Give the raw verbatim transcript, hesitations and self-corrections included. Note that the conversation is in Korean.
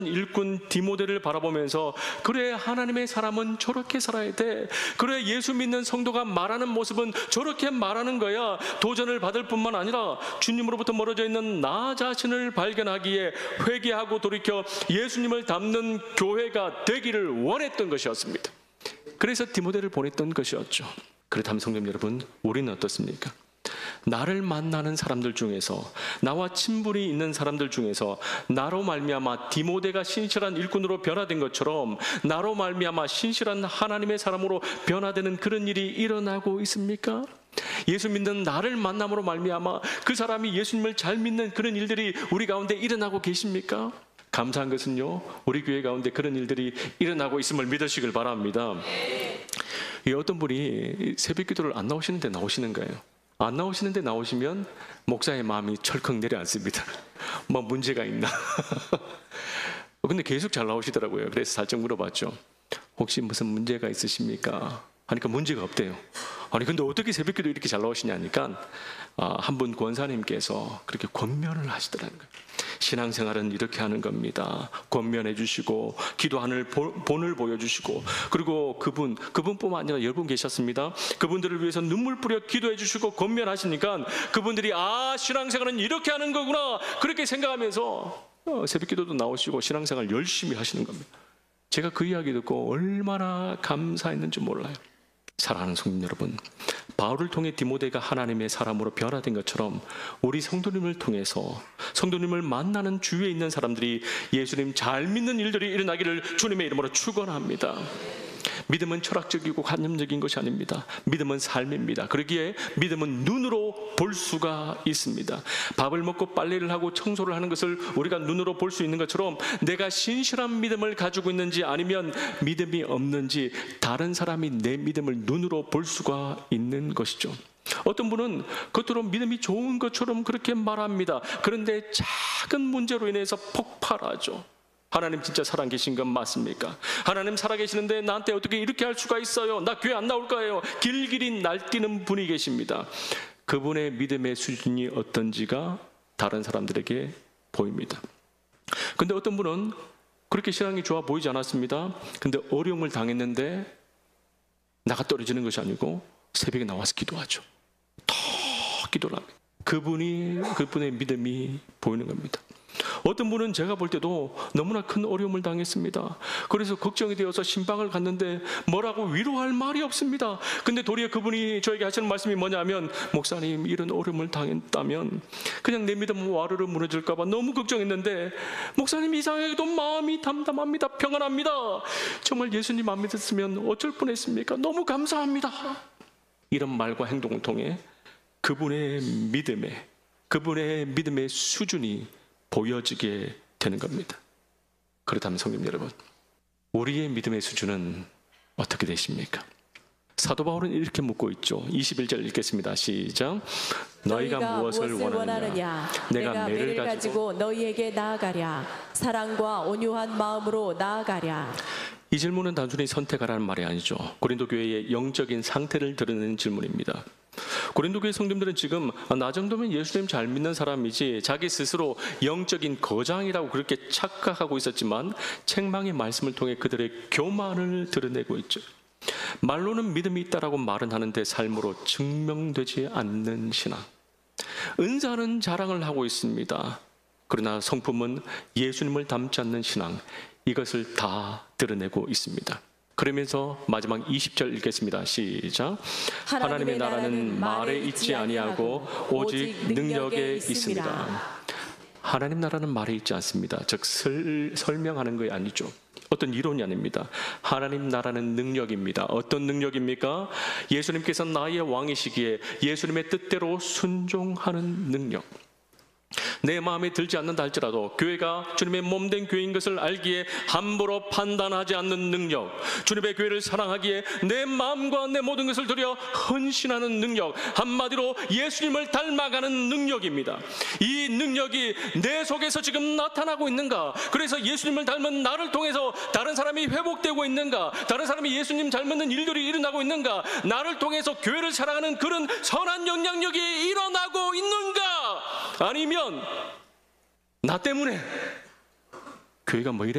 일꾼 디모데를 바라보면서 그래, 하나님의 사람은 저렇게 살아야 돼. 그래, 예수 믿는 성도가 말하는 모습은 저렇게 말하는 거야. 도전을 받을 뿐만 아니라 주님으로부터 멀어져 있는 나 자신을 발견하기에 회개하고 돌이켜 예수님을 닮는 교회가 되기를 원했던 것이었습니다. 그래서 디모데를 보냈던 것이었죠. 그렇다면 성도 여러분, 우리는 어떻습니까? 나를 만나는 사람들 중에서, 나와 친분이 있는 사람들 중에서 나로 말미암아 디모데가 신실한 일꾼으로 변화된 것처럼 나로 말미암아 신실한 하나님의 사람으로 변화되는 그런 일이 일어나고 있습니까? 예수 믿는 나를 만남으로 말미암아 그 사람이 예수님을 잘 믿는 그런 일들이 우리 가운데 일어나고 계십니까? 감사한 것은요, 우리 교회 가운데 그런 일들이 일어나고 있음을 믿으시길 바랍니다. 어떤 분이 새벽 기도를 안 나오시는데 나오시는 거예요. 안 나오시는데 나오시면 목사의 마음이 철컥 내려앉습니다. 뭐 문제가 있나? 근데 계속 잘 나오시더라고요. 그래서 살짝 물어봤죠. 혹시 무슨 문제가 있으십니까? 하니까 문제가 없대요. 아니 근데 어떻게 새벽기도 이렇게 잘 나오시냐 하니까 아, 한 분 권사님께서 그렇게 권면을 하시더라는 거예요. 신앙생활은 이렇게 하는 겁니다. 권면해 주시고 기도하는 본을 보여주시고, 그리고 그분 그분뿐만 아니라 여러 분 계셨습니다. 그분들을 위해서 눈물 뿌려 기도해 주시고 권면하시니까 그분들이 아, 신앙생활은 이렇게 하는 거구나, 그렇게 생각하면서 어, 새벽기도도 나오시고 신앙생활 열심히 하시는 겁니다. 제가 그 이야기 듣고 얼마나 감사했는지 몰라요. 사랑하는 성도 여러분, 바울을 통해 디모데가 하나님의 사람으로 변화된 것처럼 우리 성도님을 통해서 성도님을 만나는 주위에 있는 사람들이 예수님 잘 믿는 일들이 일어나기를 주님의 이름으로 축원합니다. 믿음은 철학적이고 관념적인 것이 아닙니다. 믿음은 삶입니다. 그러기에 믿음은 눈으로 볼 수가 있습니다. 밥을 먹고 빨래를 하고 청소를 하는 것을 우리가 눈으로 볼 수 있는 것처럼 내가 신실한 믿음을 가지고 있는지 아니면 믿음이 없는지 다른 사람이 내 믿음을 눈으로 볼 수가 있는 것이죠. 어떤 분은 겉으로 믿음이 좋은 것처럼 그렇게 말합니다. 그런데 작은 문제로 인해서 폭발하죠. 하나님 진짜 살아계신 건 맞습니까? 하나님 살아계시는데 나한테 어떻게 이렇게 할 수가 있어요? 나 교회 안 나올 거예요. 길길이 날뛰는 분이 계십니다. 그분의 믿음의 수준이 어떤지가 다른 사람들에게 보입니다. 근데 어떤 분은 그렇게 신앙이 좋아 보이지 않았습니다. 근데 어려움을 당했는데 나가 떨어지는 것이 아니고 새벽에 나와서 기도하죠. 더 기도를 합니다. 그분이, 그분의 믿음이 보이는 겁니다. 어떤 분은 제가 볼 때도 너무나 큰 어려움을 당했습니다. 그래서 걱정이 되어서 신방을 갔는데 뭐라고 위로할 말이 없습니다. 근데 도리어 그분이 저에게 하시는 말씀이 뭐냐면, 목사님 이런 어려움을 당했다면 그냥 내 믿음은 와르르 무너질까 봐 너무 걱정했는데 목사님 이상하게도 마음이 담담합니다. 평안합니다. 정말 예수님 안 믿었으면 어쩔 뻔했습니까? 너무 감사합니다. 이런 말과 행동을 통해 그분의 믿음에, 그분의 믿음의 수준이 보여지게 되는 겁니다. 그렇다면 성님 여러분, 우리의 믿음의 수준은 어떻게 되십니까? 사도 바울은 이렇게 묻고 있죠. 이십일 절 읽겠습니다. 시작. 너희가, 너희가 무엇을, 무엇을 원하느냐? 원하느냐? 내가, 내가 매를 가지고, 가지고 너희에게 나아가랴. 사랑과 온유한 마음으로 나아가랴. 이 질문은 단순히 선택하라는 말이 아니죠. 고린도 교회의 영적인 상태를 드러내는 질문입니다. 고린도 교회 성도들은 지금 나 정도면 예수님 잘 믿는 사람이지 자기 스스로 영적인 거장이라고 그렇게 착각하고 있었지만 책망의 말씀을 통해 그들의 교만을 드러내고 있죠. 말로는 믿음이 있다라고 말은 하는데 삶으로 증명되지 않는 신앙. 은사는 자랑을 하고 있습니다. 그러나 성품은 예수님을 닮지 않는 신앙, 이것을 다 드러내고 있습니다. 그러면서 마지막 이십 절 읽겠습니다. 시작. 하나님의 나라는 말에 있지 아니하고 오직 능력에 있습니다. 하나님 나라는 말에 있지 않습니다. 즉 설, 설명하는 것이 아니죠. 어떤 이론이 아닙니다. 하나님 나라는 능력입니다. 어떤 능력입니까? 예수님께서 나의 왕이시기에 예수님의 뜻대로 순종하는 능력. 내 마음에 들지 않는다 할지라도 교회가 주님의 몸된 교회인 것을 알기에 함부로 판단하지 않는 능력, 주님의 교회를 사랑하기에 내 마음과 내 모든 것을 들여 헌신하는 능력, 한마디로 예수님을 닮아가는 능력입니다. 이 능력이 내 속에서 지금 나타나고 있는가? 그래서 예수님을 닮은 나를 통해서 다른 사람이 회복되고 있는가? 다른 사람이 예수님 닮는 일들이 일어나고 있는가? 나를 통해서 교회를 사랑하는 그런 선한 영향력이 일어나고 있는가? 아니면 나 때문에 교회가 뭐 이래?